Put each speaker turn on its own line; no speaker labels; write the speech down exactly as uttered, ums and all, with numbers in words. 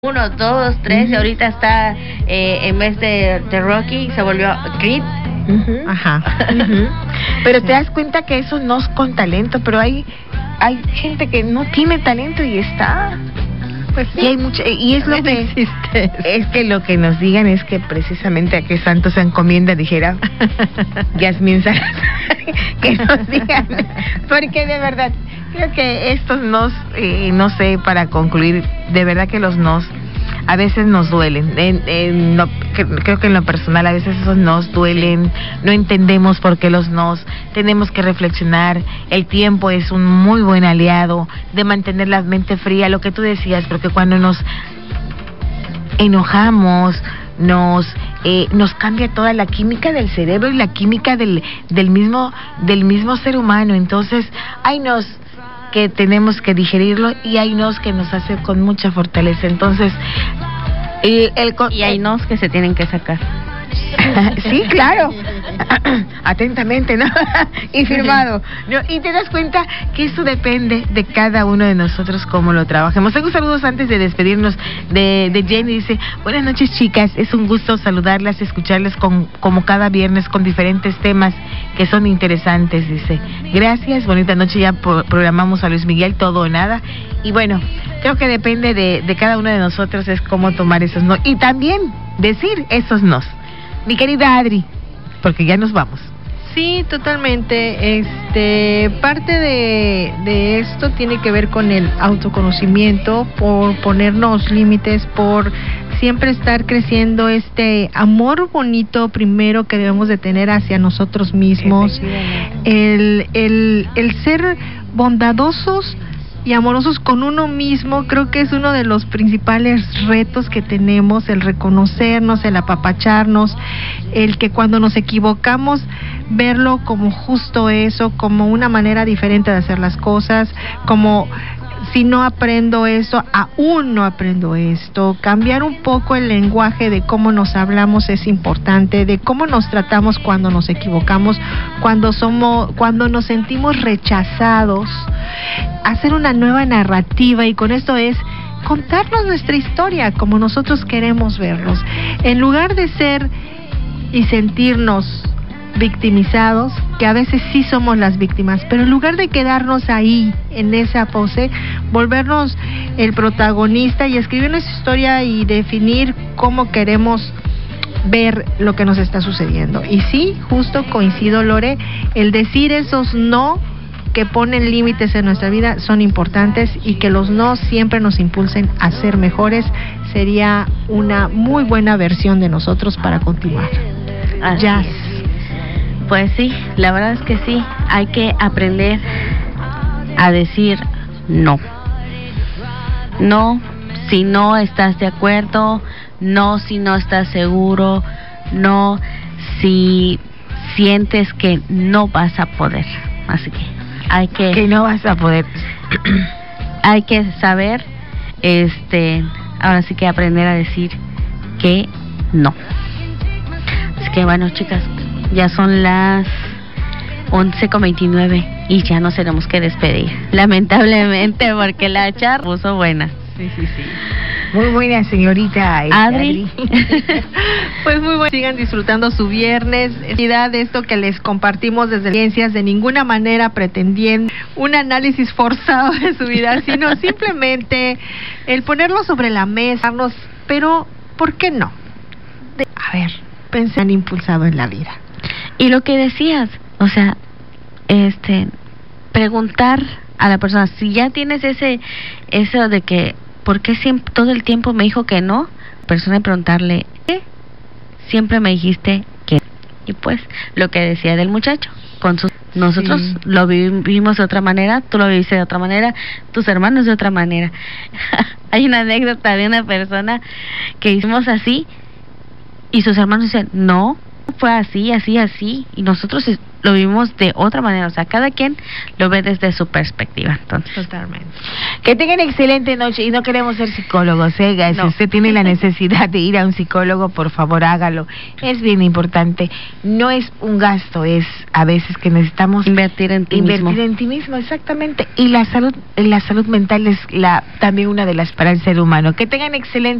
Uno, dos, tres, uh-huh. Y ahorita está, eh, en vez de, de Rocky, se volvió Creed.
Uh-huh. Ajá. Uh-huh. Pero te das cuenta que eso no es con talento, pero hay hay gente que no tiene talento y está. Pues sí. Y hay mucha, y es lo que existe. Es que lo que nos digan es que precisamente a qué santo se encomienda, dijera Yasmín Salazar, que nos digan, porque de verdad creo que estos nos, eh, no sé, para concluir, de verdad que los nos a veces nos duelen. En, en lo, que, creo que en lo personal a veces esos nos duelen, no entendemos por qué los nos, tenemos que reflexionar. El tiempo es un muy buen aliado de mantener la mente fría, lo que tú decías, porque cuando nos enojamos, nos eh, nos cambia toda la química del cerebro y la química del del mismo del mismo ser humano. Entonces, hay nos que tenemos que digerirlo y hay nos que nos hace con mucha fortaleza. Entonces, el, el
y hay nos que se tienen que sacar.
Sí, claro. Atentamente, ¿no? Y firmado. ¿No? Y te das cuenta que eso depende de cada uno de nosotros, cómo lo trabajemos. Tengo saludos antes de despedirnos de, de Jenny. Dice, buenas noches, chicas. Es un gusto saludarlas, escucharlas con, como cada viernes con diferentes temas que son interesantes. Dice, gracias, bonita noche. Ya pro, programamos a Luis Miguel, todo o nada. Y bueno, creo que depende de, de cada uno de nosotros es cómo tomar esos no. Y también decir esos nos. Mi querida Adri, porque ya nos vamos.
Sí, totalmente. Este, parte de, de esto tiene que ver con el autoconocimiento, por ponernos límites, por siempre estar creciendo este amor bonito primero que debemos de tener hacia nosotros mismos, el, el, el ser bondadosos y amorosos con uno mismo. Creo que es uno de los principales retos que tenemos, el reconocernos, el apapacharnos, el que cuando nos equivocamos verlo como justo eso, como una manera diferente de hacer las cosas, como si no aprendo eso, aún no aprendo esto. Cambiar un poco el lenguaje de cómo nos hablamos es importante, de cómo nos tratamos cuando nos equivocamos, cuando somos, cuando nos sentimos rechazados. Hacer una nueva narrativa, y con esto es contarnos nuestra historia como nosotros queremos verlos. En lugar de ser y sentirnos victimizados, que a veces sí somos las víctimas, pero en lugar de quedarnos ahí en esa pose, volvernos el protagonista y escribir nuestra historia y definir cómo queremos ver lo que nos está sucediendo. Y sí, justo coincido, Lore, el decir esos no que ponen límites en nuestra vida son importantes, y que los no siempre nos impulsen a ser mejores sería una muy buena versión de nosotros para continuar.
Así
ya.
Es. Pues sí, la verdad es que sí, hay que aprender a decir no. No si no estás de acuerdo, no si no estás seguro, no si sientes que no vas a poder. Así que hay que...
Que no vas a poder.
Hay que saber, este, ahora sí que aprender a decir que no. Así que bueno, chicas, ya son las once con veintinueve y ya nos tenemos que despedir, lamentablemente, porque la charla puso buena.
Sí, sí, sí. Muy buena, señorita
Adri.
Adri.
Pues muy bueno, sigan disfrutando su viernes. De esto que les compartimos desde Ciencias, de ninguna manera pretendiendo un análisis forzado de su vida, sino simplemente el ponerlo sobre la mesa, pero ¿por qué no? De, a ver, pensé en impulsado en la vida.
Y lo que decías, o sea, este, preguntar a la persona, si ya tienes ese, eso de que, ¿por qué siempre, todo el tiempo me dijo que no? La persona, preguntarle, ¿qué? Siempre me dijiste que no. Y pues, lo que decía del muchacho, con sus, nosotros sí. Lo vivimos de otra manera, tú lo viviste de otra manera, tus hermanos de otra manera. Hay una anécdota de una persona que hicimos así, y sus hermanos decían, no, fue así, así, así, y nosotros lo vivimos de otra manera, o sea, cada quien lo ve desde su perspectiva. Entonces,
totalmente.
Que tengan excelente noche, y no queremos ser psicólogos, ¿eh? Si
no.
usted tiene la necesidad de ir a un psicólogo, por favor hágalo. Es bien importante. No es un gasto, es a veces que necesitamos
invertir en ti
invertir
mismo.
en ti mismo, exactamente. Y la salud, la salud mental es la también una de las para el ser humano. Que tengan excelente